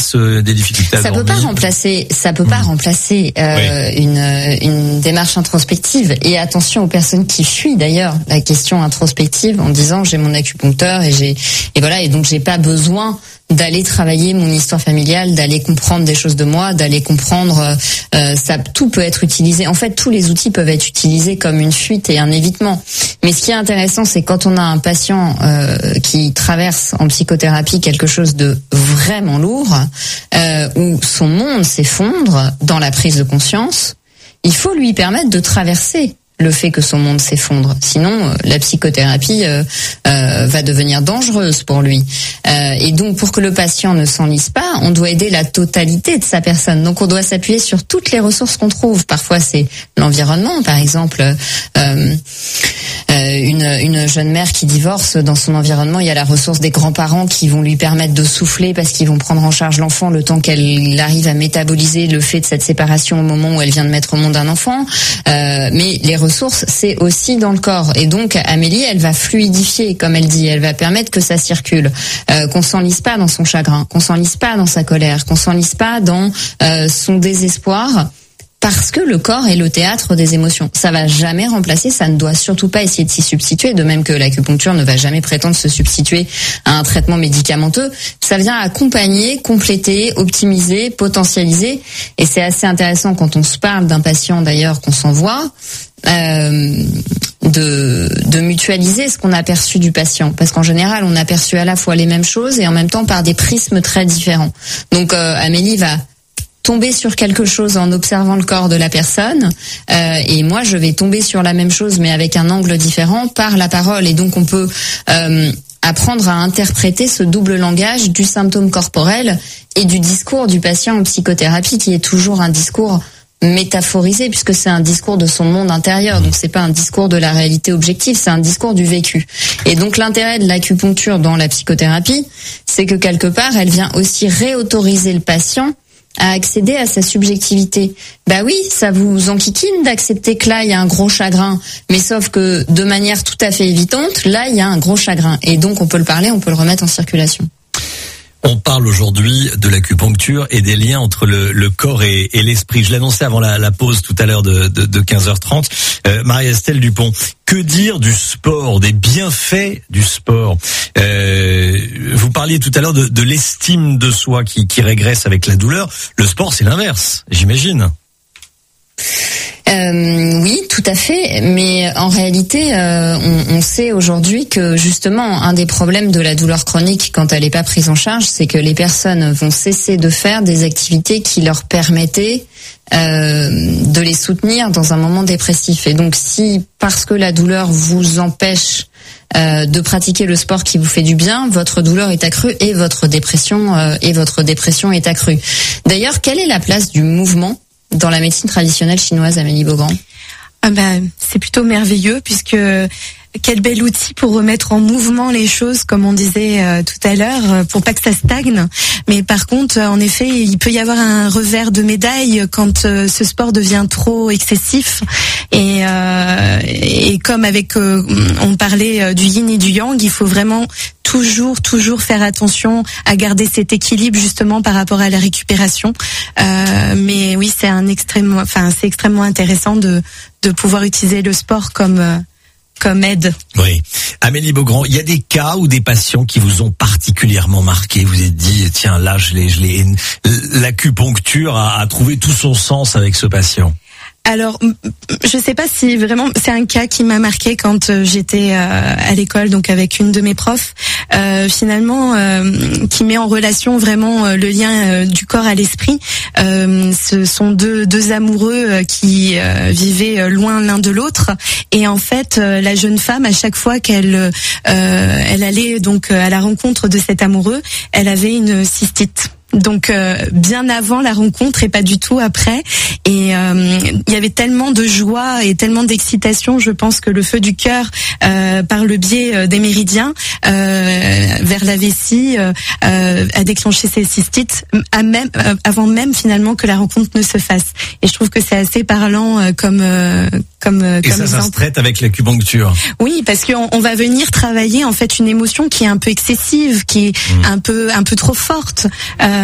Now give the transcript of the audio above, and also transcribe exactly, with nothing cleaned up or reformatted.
face euh, des difficultés à ça dormir. peut pas remplacer, ça peut pas mmh. remplacer euh, oui. une une démarche introspective. Et attention aux personnes qui fuient d'ailleurs la question introspective en disant j'ai mon acupuncteur et j'ai et voilà et donc j'ai pas besoin d'aller travailler mon histoire familiale, d'aller comprendre des choses de moi, d'aller comprendre euh, ça, tout peut être utilisé. En fait, tous les outils peuvent être utilisés comme une fuite et un évitement. Mais ce qui est intéressant, c'est quand on a un patient euh, qui traverse en psychothérapie quelque chose de vraiment lourd, euh, où son monde s'effondre dans la prise de conscience, il faut lui permettre de traverser le fait que son monde s'effondre. Sinon, euh, la psychothérapie euh, euh, va devenir dangereuse pour lui. Euh, et donc, pour que le patient ne s'enlise pas, on doit aider la totalité de sa personne. Donc, on doit s'appuyer sur toutes les ressources qu'on trouve. Parfois, c'est l'environnement. Par exemple, euh, euh, une, une jeune mère qui divorce, dans son environnement, il y a la ressource des grands-parents qui vont lui permettre de souffler parce qu'ils vont prendre en charge l'enfant le temps qu'elle arrive à métaboliser le fait de cette séparation au moment où elle vient de mettre au monde un enfant. Euh, mais les ressources, c'est aussi dans le corps. Et donc, Amélie, elle va fluidifier, comme elle dit. Elle va permettre que ça circule. Euh, qu'on s'enlise pas dans son chagrin, qu'on s'enlise pas dans sa colère, qu'on s'enlise pas dans euh, son désespoir. Parce que le corps est le théâtre des émotions. Ça va jamais remplacer, ça ne doit surtout pas essayer de s'y substituer, de même que l'acupuncture ne va jamais prétendre se substituer à un traitement médicamenteux. Ça vient accompagner, compléter, optimiser, potentialiser. Et c'est assez intéressant quand on se parle d'un patient d'ailleurs qu'on s'envoie, euh, de, de mutualiser ce qu'on a perçu du patient. Parce qu'en général, on a perçu à la fois les mêmes choses et en même temps par des prismes très différents. Donc euh, Amélie va tomber sur quelque chose en observant le corps de la personne, euh, et moi je vais tomber sur la même chose mais avec un angle différent par la parole. Et donc on peut euh, apprendre à interpréter ce double langage du symptôme corporel et du discours du patient en psychothérapie, qui est toujours un discours métaphorisé puisque c'est un discours de son monde intérieur. Donc c'est pas un discours de la réalité objective, c'est un discours du vécu. Et donc l'intérêt de l'acupuncture dans la psychothérapie, c'est que quelque part elle vient aussi réautoriser le patient à accéder à sa subjectivité. Bah oui, ça vous enquiquine d'accepter que là il y a un gros chagrin, mais sauf que de manière tout à fait évidente, là il y a un gros chagrin, et donc on peut le parler, on peut le remettre en circulation. On parle aujourd'hui de l'acupuncture et des liens entre le, le corps et, et l'esprit. Je l'annonçais avant la, la pause tout à l'heure de, de, de quinze heures trente. Euh, Marie-Estelle Dupont, que dire du sport, des bienfaits du sport? euh, Vous parliez tout à l'heure de, de l'estime de soi qui, qui régresse avec la douleur. Le sport, c'est l'inverse, j'imagine. Euh, oui, tout à fait. Mais en réalité, euh, on, on sait aujourd'hui que justement, un des problèmes de la douleur chronique, quand elle n'est pas prise en charge, c'est que les personnes vont cesser de faire des activités qui leur permettaient euh, de les soutenir dans un moment dépressif. Et donc, si parce que la douleur vous empêche euh, de pratiquer le sport qui vous fait du bien, votre douleur est accrue et votre dépression euh, et votre dépression est accrue. D'ailleurs, quelle est la place du mouvement dans la médecine traditionnelle chinoise, Amélie Beaugrand? Ah ben, c'est plutôt merveilleux, puisque quel bel outil pour remettre en mouvement les choses, comme on disait euh, tout à l'heure, pour pas que ça stagne. Mais par contre, en effet, il peut y avoir un revers de médaille quand euh, ce sport devient trop excessif. Et, euh, et comme avec, euh, on parlait du yin et du yang, il faut vraiment toujours, toujours faire attention à garder cet équilibre justement par rapport à la récupération. Euh, mais oui, c'est un extrêmement, enfin, c'est extrêmement intéressant de de pouvoir utiliser le sport comme euh, comme aide. Oui. Amélie Beaugrand, il y a des cas ou des patients qui vous ont particulièrement marqué. Vous êtes dit, tiens, là, je l'ai, je l'ai, l'acupuncture a, a trouvé tout son sens avec ce patient. Alors, je sais pas si vraiment c'est un cas qui m'a marqué quand j'étais euh, à l'école, donc avec une de mes profs, euh, finalement, euh, qui met en relation vraiment euh, le lien euh, du corps à l'esprit. Euh, ce sont deux deux amoureux euh, qui euh, vivaient loin l'un de l'autre, et en fait, euh, la jeune femme, à chaque fois qu'elle euh, elle allait donc à la rencontre de cet amoureux, elle avait une cystite. Donc euh, bien avant la rencontre et pas du tout après. Et euh, il y avait tellement de joie et tellement d'excitation, je pense que le feu du cœur, euh, par le biais des méridiens euh, vers la vessie, euh, a déclenché ces cystites à même, euh, avant même finalement que la rencontre ne se fasse. Et je trouve que c'est assez parlant euh, comme euh, comme et comme ça, ça se traite avec l'acupuncture. Oui, parce qu'on on va venir travailler en fait une émotion qui est un peu excessive, qui est mmh. un peu un peu trop forte. Euh,